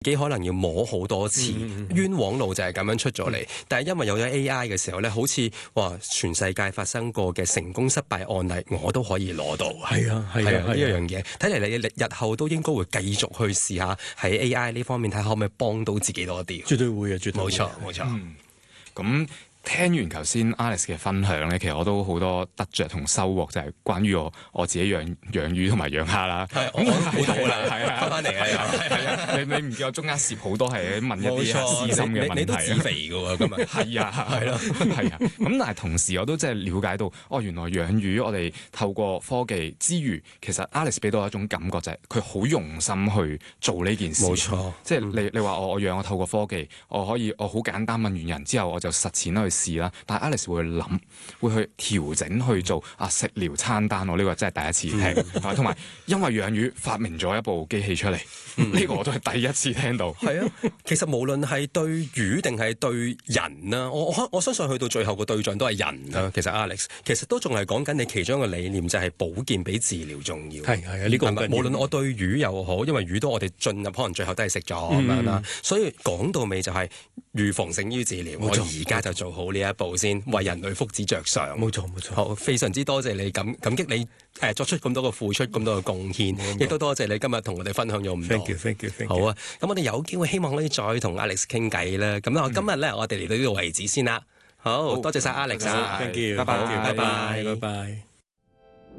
己可能要摸好多次，冤枉路就係咁樣出咗嚟。但係因為有咗 AI 嘅時候咧，好似話全世界發生過嘅成功失敗案例，我都可以攞到。 係啊，呢樣嘢，睇嚟你日後都應該會繼續去試下喺 AI 呢方面睇下可唔可以幫到自己多啲。 絕對會啊，絕對會。 冇錯。 咁聽完頭先 Alex 嘅分享咧，其實我都好多得着同收穫，就係關於我自己養魚同埋養蝦啦。 係，我好到啦，係啊，翻嚟啊，你唔見我中間攝好多係問一啲私心嘅問題， 你都自肥㗎喎，今日係啊，係咯，係啊。咁但係同時我都即係了解到，原來養魚我哋透過科技之餘，其實 Alex 俾到一種感覺就係佢好用心去做呢件事。 冇錯， 即係你話我養，我透過科技，我好簡單問完人之後，我就實踐去試啦。但係 Alex 會諗，會去調整去做食療餐單。我呢個真係第一次聽，同埋因為養魚發明咗一部機器出嚟，呢個我都係第一次聽到。 係啊，其實無論係對魚定係對人啦，我相信去到最後個對象都係人啦。其實 Alex 其實都仲係講緊你其中一個理念，就係保健比治療重要。 係啊，呢個無論我對魚又好，因為魚都我哋進入可能最後都係食咗咁樣啦，所以講到尾就係預防勝於治療。我而家就做好呢一步先，為人類福祉着想。 冇錯。 好，非常之多謝你感激你作出咁多嘅付出，咁多嘅貢獻，亦都多謝你今日同我哋分享咗咁多。 Thank you。 好啊，咁我哋有機會希望可以再同 Alex 傾偈啦。咁啊，今日咧我哋嚟到呢度為止先啦。好多謝晒 Alex。 Thank you。 拜拜。 拜拜。